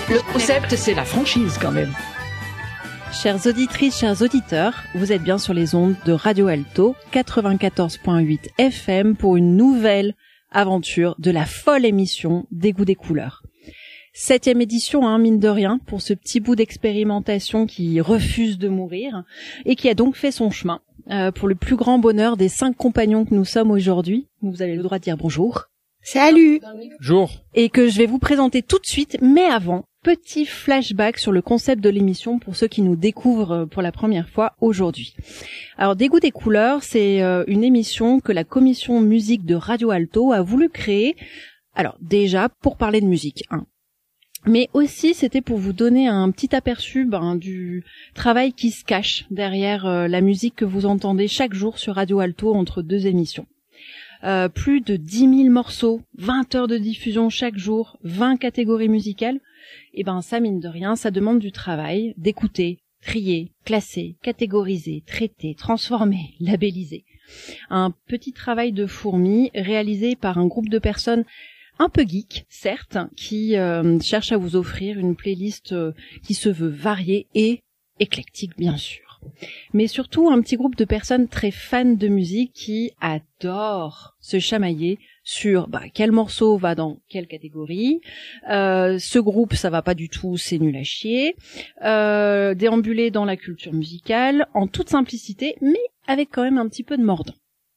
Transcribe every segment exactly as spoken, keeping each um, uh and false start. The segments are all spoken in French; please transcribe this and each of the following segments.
Le concept, c'est la franchise quand même. Chères auditrices, chers auditeurs, vous êtes bien sur les ondes de Radio Alto quatre-vingt-quatorze point huit F M pour une nouvelle aventure de la folle émission Des goûts des couleurs. Septième édition, hein, mine de rien, pour ce petit bout d'expérimentation qui refuse de mourir et qui a donc fait son chemin euh, pour le plus grand bonheur des cinq compagnons que nous sommes aujourd'hui. Vous avez le droit de dire bonjour. Salut. Bonjour. Et que je vais vous présenter tout de suite, mais avant, petit flashback sur le concept de l'émission pour ceux qui nous découvrent pour la première fois aujourd'hui. Alors, Des goûts des couleurs, c'est euh, une émission que la commission musique de Radio Alto a voulu créer. Alors, déjà, pour parler de musique, hein. Mais aussi, c'était pour vous donner un petit aperçu ben, du travail qui se cache derrière euh, la musique que vous entendez chaque jour sur Radio Alto entre deux émissions. Euh, plus de dix mille morceaux, vingt heures de diffusion chaque jour, vingt catégories musicales. Et ben ça, mine de rien, ça demande du travail, d'écouter, trier, classer, catégoriser, traiter, transformer, labelliser. Un petit travail de fourmi réalisé par un groupe de personnes un peu geek, certes, qui euh, cherche à vous offrir une playlist euh, qui se veut variée et éclectique, bien sûr. Mais surtout un petit groupe de personnes très fans de musique qui adorent se chamailler sur bah, quel morceau va dans quelle catégorie. Euh, ce groupe, ça va pas du tout, c'est nul à chier. Euh, déambuler dans la culture musicale en toute simplicité, mais avec quand même un petit peu de mordant.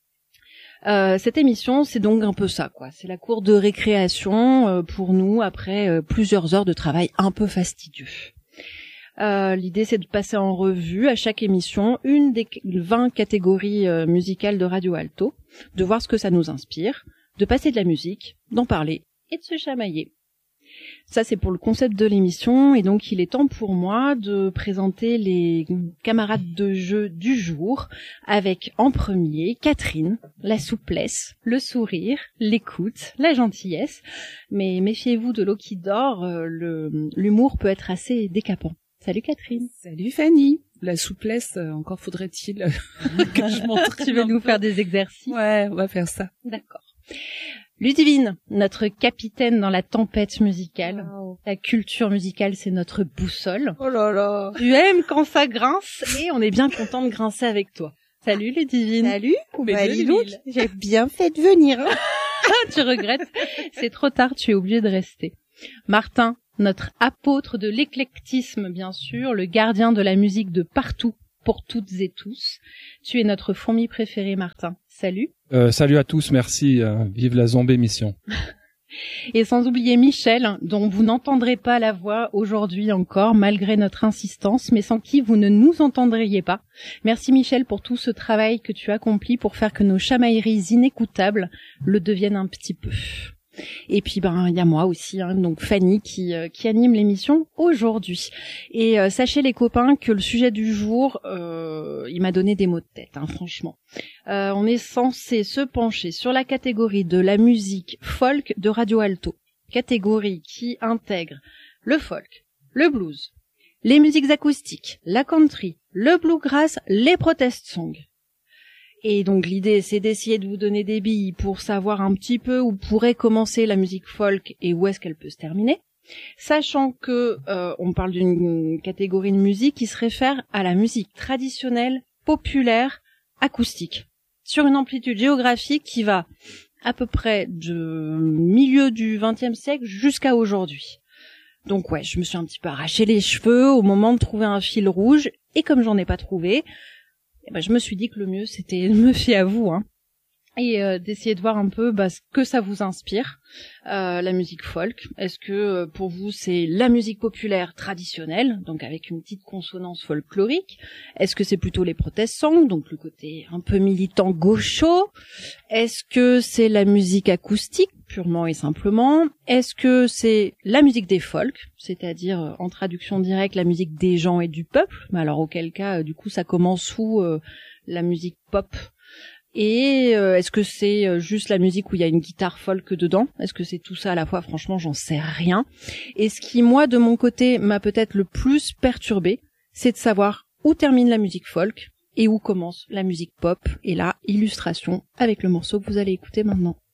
Euh, cette émission, c'est donc un peu ça, quoi. C'est la cour de récréation euh, pour nous après euh, plusieurs heures de travail un peu fastidieux. Euh, l'idée, c'est de passer en revue à chaque émission une des vingt catégories euh, musicales de Radio Alto, de voir ce que ça nous inspire, de passer de la musique, d'en parler et de se chamailler. Ça, c'est pour le concept de l'émission, et donc il est temps pour moi de présenter les camarades de jeu du jour, avec en premier Catherine, la souplesse, le sourire, l'écoute, la gentillesse. Mais méfiez-vous de l'eau qui dort, euh, le, l'humour peut être assez décapant. Salut Catherine. Salut Fanny. La souplesse, euh, encore faudrait-il que je m'entraîne. Tu veux nous faire des exercices? Ouais, on va faire ça. D'accord. Ludivine, notre capitaine dans la tempête musicale. Wow. La culture musicale, c'est notre boussole. Oh là là. Tu aimes quand ça grince et on est bien content de grincer avec toi. Salut Ludivine. Salut. Bah, dis donc, j'ai bien fait de venir. Tu regrettes? C'est trop tard, tu es obligé de rester. Martin, notre apôtre de l'éclectisme, bien sûr, le gardien de la musique de partout, pour toutes et tous. Tu es notre fourmi préférée, Martin. Salut. Euh, salut à tous, merci. Euh, vive la zombie émission. Et sans oublier Michel, dont vous n'entendrez pas la voix aujourd'hui encore, malgré notre insistance, mais sans qui vous ne nous entendriez pas. Merci Michel pour tout ce travail que tu accomplis pour faire que nos chamailleries inécoutables le deviennent un petit peu. Et puis ben il y a moi aussi, hein, donc Fanny qui euh, qui anime l'émission aujourd'hui. Et euh, sachez les copains que le sujet du jour, euh, il m'a donné des maux de tête, hein, franchement. Euh, on est censé se pencher sur la catégorie de la musique folk de Radio Alto, catégorie qui intègre le folk, le blues, les musiques acoustiques, la country, le bluegrass, les protest songs. Et donc l'idée, c'est d'essayer de vous donner des billes pour savoir un petit peu où pourrait commencer la musique folk et où est-ce qu'elle peut se terminer, sachant que euh, on parle d'une catégorie de musique qui se réfère à la musique traditionnelle, populaire, acoustique, sur une amplitude géographique qui va à peu près du milieu du vingtième siècle jusqu'à aujourd'hui. Donc ouais, je me suis un petit peu arraché les cheveux au moment de trouver un fil rouge, et comme j'en ai pas trouvé, eh ben, je me suis dit que le mieux, c'était de me fier à vous, hein, et euh, d'essayer de voir un peu bah, ce que ça vous inspire, euh, la musique folk. Est-ce que euh, pour vous, c'est la musique populaire traditionnelle, donc avec une petite consonance folklorique? Est-ce que c'est plutôt les protest songs, donc le côté un peu militant gaucho? Est-ce que c'est la musique acoustique, purement et simplement? Est-ce que c'est la musique des folk, c'est-à-dire euh, en traduction directe la musique des gens et du peuple? Mais alors auquel cas, euh, du coup, ça commence sous euh, la musique pop. Et euh, est-ce que c'est euh, juste la musique où il y a une guitare folk dedans? Est-ce que c'est tout ça à la fois? Franchement, j'en sais rien. Et ce qui, moi, de mon côté, m'a peut-être le plus perturbé, c'est de savoir où termine la musique folk et où commence la musique pop. Et là, illustration avec le morceau que vous allez écouter maintenant.